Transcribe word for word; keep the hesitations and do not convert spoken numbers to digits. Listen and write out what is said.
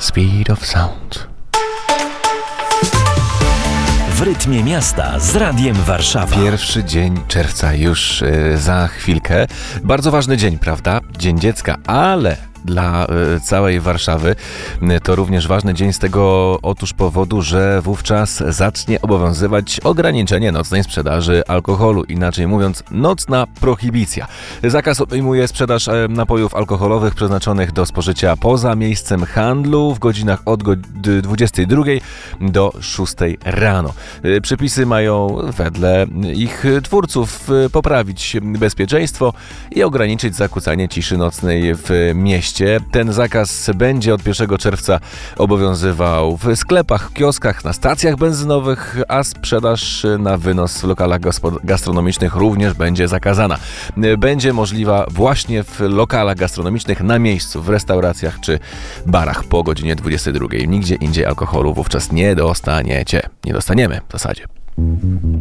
Speed of Sound. W rytmie miasta z Radiem Warszawa. Pierwszy dzień czerwca już yy, za chwilkę. Bardzo ważny dzień, prawda? Dzień Dziecka, ale dla y, całej Warszawy y, to również ważny dzień z tego otóż powodu, że wówczas zacznie obowiązywać ograniczenie nocnej sprzedaży alkoholu. Inaczej mówiąc, nocna prohibicja. Zakaz obejmuje sprzedaż y, napojów alkoholowych przeznaczonych do spożycia poza miejscem handlu w godzinach od go- dwudziestej drugiej do szóstej rano. Y, przepisy mają wedle ich twórców y, poprawić bezpieczeństwo i ograniczyć zakłócanie ciszy nocnej w mieście. Ten zakaz będzie od pierwszego czerwca obowiązywał w sklepach, kioskach, na stacjach benzynowych, a sprzedaż na wynos w lokalach gospod- gastronomicznych również będzie zakazana. Będzie możliwa właśnie w lokalach gastronomicznych, na miejscu, w restauracjach czy barach po godzinie dwudziestej drugiej. Nigdzie indziej alkoholu wówczas nie dostaniecie. Nie dostaniemy w zasadzie.